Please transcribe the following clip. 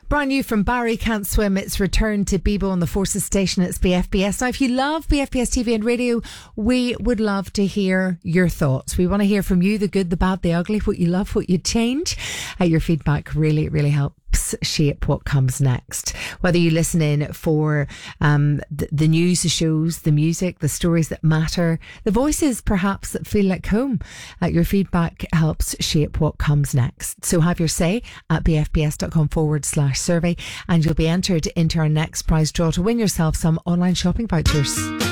Brand new from Barry Can't Swim. It's returned to Bebo on the Forces station. It's BFBS. Now, if you love BFBS TV and radio, we would love to hear your thoughts. We want to hear from you, the good, the bad, the ugly, what you love, what you change. Your feedback really, really helps shape what comes next. Whether you listen in for the news, the shows, the music, the stories that matter, the voices perhaps that feel like home, your feedback helps shape what comes next. So have your say at bfbs.com/survey and you'll be entered into our next prize draw to win yourself some online shopping vouchers.